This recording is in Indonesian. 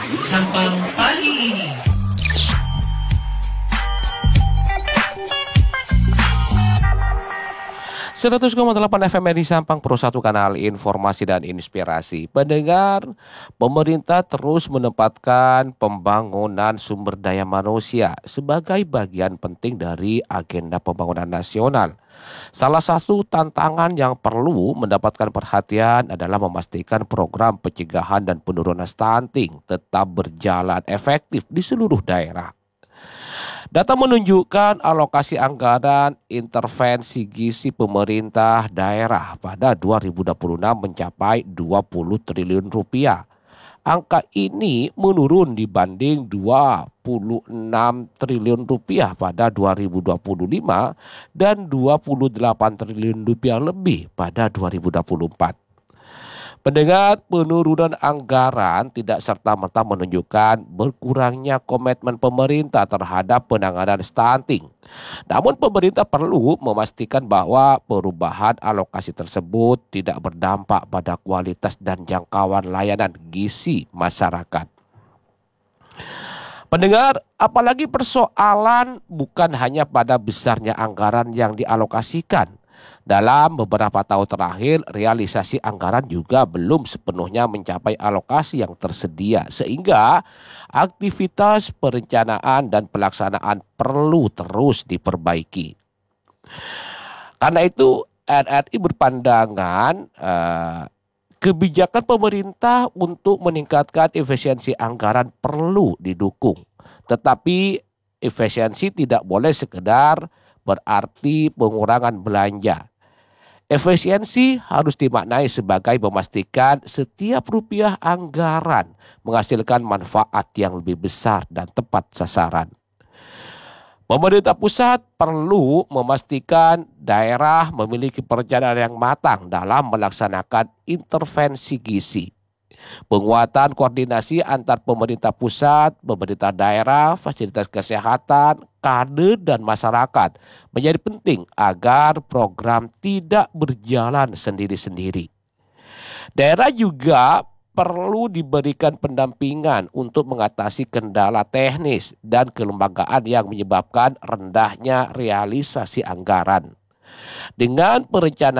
Sampang pagi ini. 100,8 FM di Sampang Pro 1 kanal informasi dan inspirasi. Pendengar, pemerintah terus menempatkan pembangunan sumber daya manusia sebagai bagian penting dari agenda pembangunan nasional. Salah satu tantangan yang perlu mendapatkan perhatian adalah memastikan program pencegahan dan penurunan stunting tetap berjalan efektif di seluruh daerah. Data menunjukkan alokasi anggaran intervensi gizi pemerintah daerah pada 2026 mencapai 20 triliun rupiah. Angka ini menurun dibanding 26 triliun rupiah pada 2025 dan 28 triliun rupiah lebih pada 2024. Pendengar, penurunan anggaran tidak serta-merta menunjukkan berkurangnya komitmen pemerintah terhadap penanganan stunting. Namun pemerintah perlu memastikan bahwa perubahan alokasi tersebut tidak berdampak pada kualitas dan jangkauan layanan gizi masyarakat. Pendengar, apalagi persoalan bukan hanya pada besarnya anggaran yang dialokasikan. Dalam beberapa tahun terakhir, realisasi anggaran juga belum sepenuhnya mencapai alokasi yang tersedia, sehingga aktivitas perencanaan dan pelaksanaan perlu terus diperbaiki. Karena itu, RRI berpandangan kebijakan pemerintah untuk meningkatkan efisiensi anggaran perlu didukung. Tetapi efisiensi tidak boleh sekedar berarti pengurangan belanja. Efisiensi harus dimaknai sebagai memastikan setiap rupiah anggaran menghasilkan manfaat yang lebih besar dan tepat sasaran. Pemerintah pusat perlu memastikan daerah memiliki perencanaan yang matang dalam melaksanakan intervensi gizi. Penguatan koordinasi antar pemerintah pusat, pemerintah daerah, fasilitas kesehatan, kader dan masyarakat menjadi penting agar program tidak berjalan sendiri-sendiri. Daerah juga perlu diberikan pendampingan untuk mengatasi kendala teknis dan kelembagaan yang menyebabkan rendahnya realisasi anggaran. Dengan perencanaan